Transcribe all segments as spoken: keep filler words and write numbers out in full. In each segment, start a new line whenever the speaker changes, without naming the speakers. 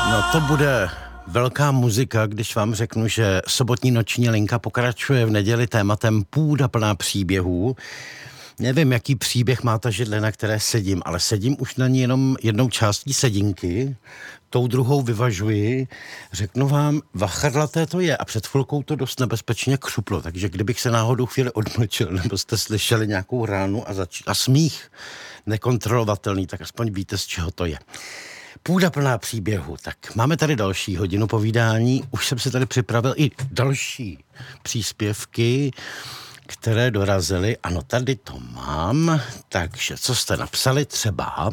No to bude velká muzika, když vám řeknu, že sobotní noční linka pokračuje v neděli tématem půda plná příběhů. Nevím, jaký příběh má ta židle, na které sedím, ale sedím už na ní jenom jednou částí sedinky, tou druhou vyvažuji. Řeknu vám, vachrlaté to je a před chvilkou to dost nebezpečně křuplo, takže kdybych se náhodou chvíli odmlčil, nebo jste slyšeli nějakou ránu a, zač- a smích nekontrolovatelný, tak aspoň víte, z čeho to je. Půda plná příběhu. Tak máme tady další hodinu povídání. Už jsem si tady připravil i další příspěvky, které dorazily. Ano, tady to mám. Takže co jste napsali? Třeba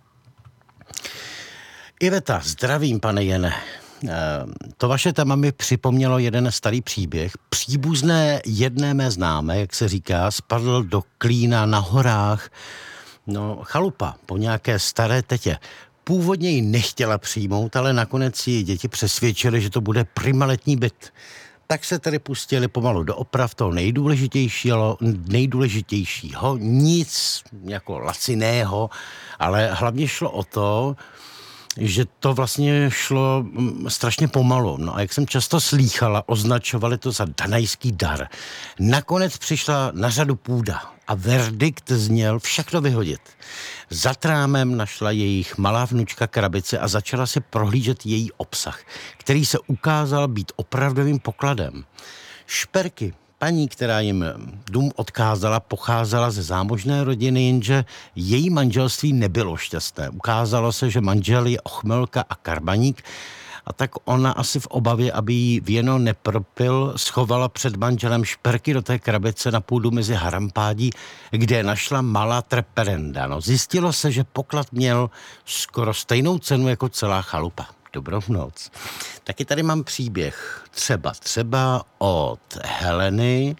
Iveta, zdravím, pane Jene. E, to vaše téma mi připomnělo jeden starý příběh. Příbuzné jedné mé známé, jak se říká, spadl do klína na horách. No, chalupa po nějaké staré tetě. Původně ji nechtěla přijmout, ale nakonec ji děti přesvědčily, že to bude primaletní byt. Tak se tedy pustili pomalu do oprav toho nejdůležitějšího, nejdůležitějšího, nic jako laciného, ale hlavně šlo o to, že to vlastně šlo strašně pomalu. No a jak jsem často slýchala, označovali to za danajský dar. Nakonec přišla na řadu půda a verdikt zněl všechno vyhodit. Za trámem našla jejich malá vnučka krabice a začala si prohlížet její obsah, který se ukázal být opravdovým pokladem. Šperky paní, která jim dům odkázala, pocházela ze zámožné rodiny, jenže její manželství nebylo šťastné. Ukázalo se, že manžel je ochmelka a karbaník, a tak ona asi v obavě, aby jí věno nepropil, schovala před manželem šperky do té krabice na půdu mezi harampádí, kde našla malá treperenda. No, zjistilo se, že poklad měl skoro stejnou cenu jako celá chalupa. Dobrou noc. Taky tady mám příběh třeba, třeba od Heleny,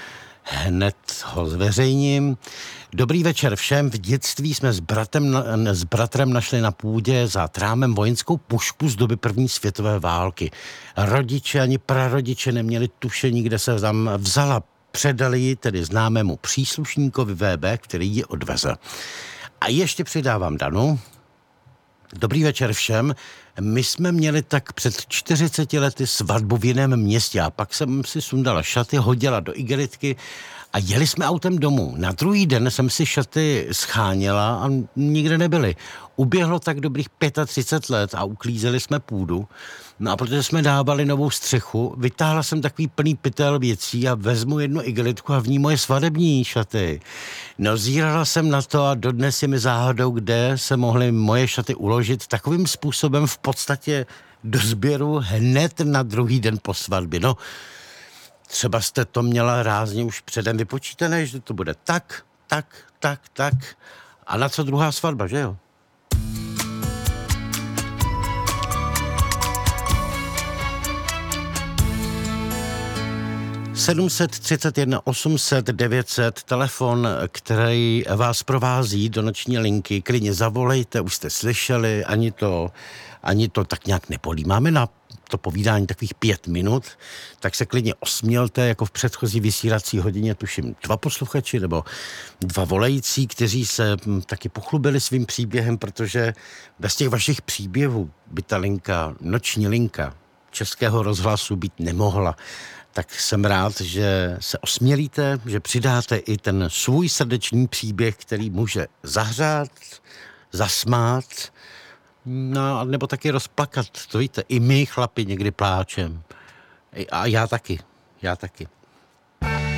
hned ho zveřejním. Dobrý večer všem. V dětství jsme s, bratem, s bratrem našli na půdě za trámem vojenskou pušku z doby první světové války. Rodiče ani prarodiče neměli tušení, kde se tam vzala. Předali ji tedy známému příslušníkovi V B, který ji odvezl. A ještě přidávám Danu. Dobrý večer všem. My jsme měli tak před čtyřiceti lety svatbu v jiném městě a pak jsem si sundala šaty, hodila do igelitky a jeli jsme autem domů. Na druhý den jsem si šaty scháněla a nikde nebyly. Uběhlo tak dobrých třicet pět let a uklízeli jsme půdu. No a protože jsme dávali novou střechu, vytáhla jsem takový plný pytel věcí a vezmu jednu igelitku a v ní moje svadební šaty. No zírala jsem na to a dodnes je mi záhadou, kde se mohly moje šaty uložit takovým způsobem v podstatě do sběru hned na druhý den po svatbě. No, třeba jste to měla rázně už předem vypočítané, že to bude tak, tak, tak, tak a na co druhá svatba, že jo? sedm set třicet jedna osm set devět set, telefon, který vás provází do noční linky. Klidně zavolejte, už jste slyšeli, ani to, ani to tak nějak nepolí. Máme na to povídání takových pět minut, tak se klidně osmělte, jako v předchozí vysílací hodině, tuším, dva posluchači nebo dva volající, kteří se taky pochlubili svým příběhem, protože bez těch vašich příběhů by ta linka, noční linka Českého rozhlasu být nemohla. Tak jsem rád, že se osmělíte, že přidáte i ten svůj srdeční příběh, který může zahřát, zasmát, no, nebo taky rozplakat. To víte, i my chlapi někdy pláčem. A já taky, já taky.